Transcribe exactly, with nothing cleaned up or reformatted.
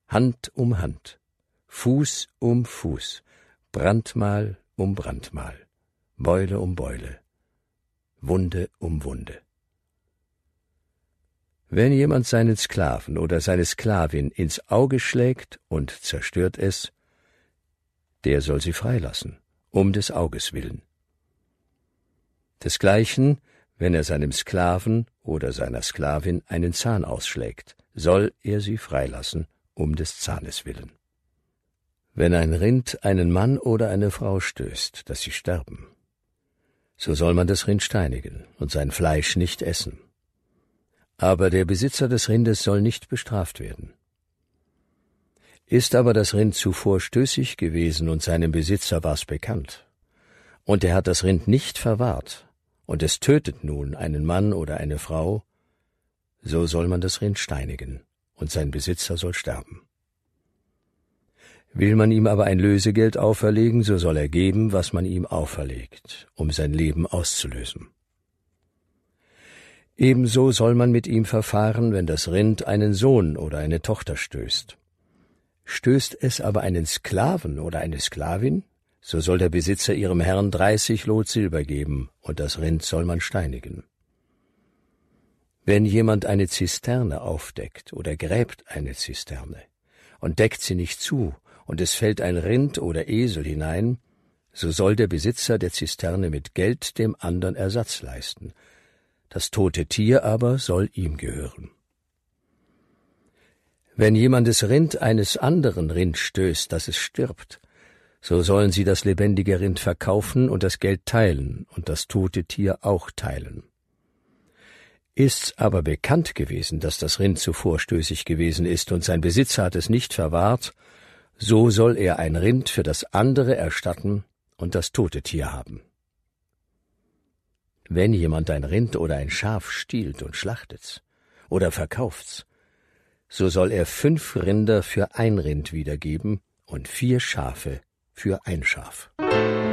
Hand um Hand, Fuß um Fuß, Brandmal um Brandmal, Beule um Beule, Wunde um Wunde. Wenn jemand seinen Sklaven oder seine Sklavin ins Auge schlägt und zerstört es, der soll sie freilassen, um des Auges willen. Desgleichen, wenn er seinem Sklaven oder seiner Sklavin einen Zahn ausschlägt, soll er sie freilassen, um des Zahnes willen. Wenn ein Rind einen Mann oder eine Frau stößt, dass sie sterben, so soll man das Rind steinigen und sein Fleisch nicht essen. Aber der Besitzer des Rindes soll nicht bestraft werden. Ist aber das Rind zuvor stößig gewesen und seinem Besitzer war's bekannt, und er hat das Rind nicht verwahrt, und es tötet nun einen Mann oder eine Frau, so soll man das Rind steinigen, und sein Besitzer soll sterben. Will man ihm aber ein Lösegeld auferlegen, so soll er geben, was man ihm auferlegt, um sein Leben auszulösen. Ebenso soll man mit ihm verfahren, wenn das Rind einen Sohn oder eine Tochter stößt. Stößt es aber einen Sklaven oder eine Sklavin, so soll der Besitzer ihrem Herrn dreißig Lot Silber geben, und das Rind soll man steinigen. Wenn jemand eine Zisterne aufdeckt oder gräbt eine Zisterne und deckt sie nicht zu, und es fällt ein Rind oder Esel hinein, so soll der Besitzer der Zisterne mit Geld dem andern Ersatz leisten. Das tote Tier aber soll ihm gehören. Wenn jemandes Rind eines anderen Rind stößt, dass es stirbt, so sollen sie das lebendige Rind verkaufen und das Geld teilen und das tote Tier auch teilen. Ist's aber bekannt gewesen, dass das Rind zuvor stößig gewesen ist und sein Besitzer hat es nicht verwahrt, so soll er ein Rind für das andere erstatten und das tote Tier haben. Wenn jemand ein Rind oder ein Schaf stiehlt und schlachtet's oder verkauft's, so soll er fünf Rinder für ein Rind wiedergeben und vier Schafe für ein Schaf.